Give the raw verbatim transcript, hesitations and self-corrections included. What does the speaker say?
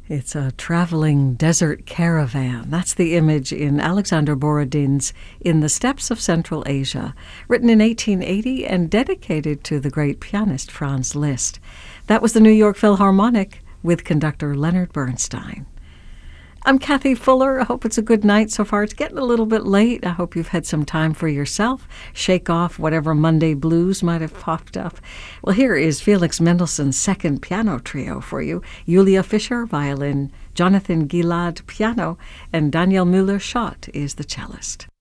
It's a traveling desert caravan. That's the image in Alexander Borodin's In the Steppes of Central Asia, written in eighteen eighty and dedicated to the great pianist Franz Liszt. That was the New York Philharmonic with conductor Leonard Bernstein. I'm Kathy Fuller. I hope it's a good night so far. It's getting a little bit late. I hope you've had some time for yourself. Shake off whatever Monday blues might have popped up. Well, here is Felix Mendelssohn's second piano trio for you. Julia Fischer, violin, Jonathan Gilad, piano, and Daniel Müller-Schott is the cellist.